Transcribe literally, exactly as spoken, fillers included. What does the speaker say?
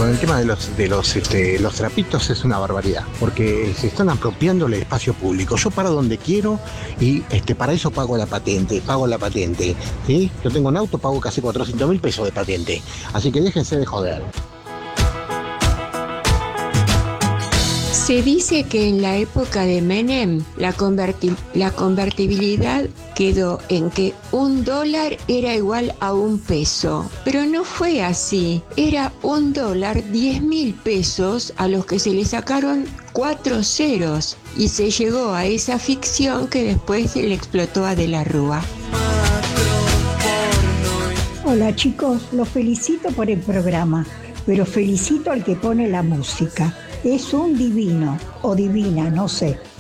con el tema de los de los este, los trapitos es una barbaridad, porque se están apropiando el espacio público. Yo paro donde quiero y este para eso pago la patente, pago la patente, ¿sí? Yo tengo un auto, pago casi cuatrocientos mil pesos de patente, así que déjense de joder. Se dice que en la época de Menem la, converti- la convertibilidad quedó en que un dólar era igual a un peso, pero no fue así. Era un dólar diez mil pesos a los que se le sacaron cuatro ceros y se llegó a esa ficción que después se le explotó a De la Rúa. Hola chicos, los felicito por el programa, pero felicito al que pone la música. Es un divino, o divina, no sé.